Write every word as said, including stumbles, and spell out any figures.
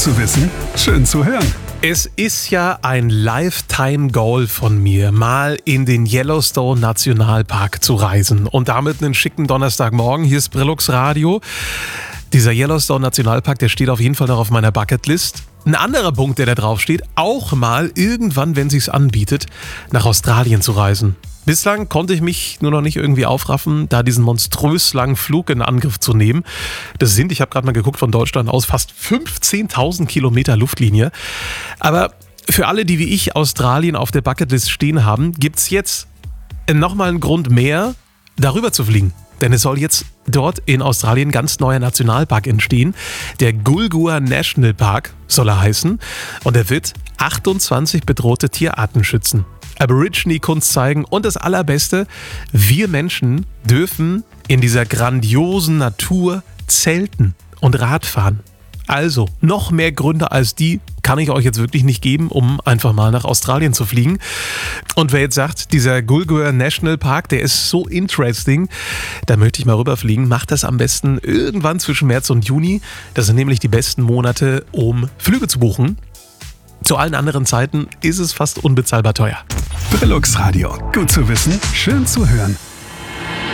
zu wissen, schön zu hören. Es ist ja ein Lifetime-Goal von mir, mal in den Yellowstone Nationalpark zu reisen. Und damit einen schicken Donnerstagmorgen. Hier ist Brillux Radio. Dieser Yellowstone Nationalpark, der steht auf jeden Fall noch auf meiner Bucketlist. Ein anderer Punkt, der da drauf steht, auch mal irgendwann, wenn sich's anbietet, nach Australien zu reisen. Bislang konnte ich mich nur noch nicht irgendwie aufraffen, da diesen monströs langen Flug in Angriff zu nehmen. Das sind, ich habe gerade mal geguckt, von Deutschland aus fast fünfzehntausend Kilometer Luftlinie. Aber für alle, die wie ich Australien auf der Bucketlist stehen haben, gibt's jetzt nochmal einen Grund mehr, darüber zu fliegen. Denn es soll jetzt dort in Australien ein ganz neuer Nationalpark entstehen. Der Gulgura National Park soll er heißen. Und er wird achtundzwanzig bedrohte Tierarten schützen, Aborigine-Kunst zeigen und das Allerbeste, wir Menschen dürfen in dieser grandiosen Natur zelten und Radfahren. Also, noch mehr Gründe als die kann ich euch jetzt wirklich nicht geben, um einfach mal nach Australien zu fliegen. Und wer jetzt sagt, dieser Gulgura National Park, der ist so interesting, da möchte ich mal rüberfliegen, macht das am besten irgendwann zwischen März und Juni. Das sind nämlich die besten Monate, um Flüge zu buchen. Zu allen anderen Zeiten ist es fast unbezahlbar teuer. Brillux Radio. Gut zu wissen, schön zu hören.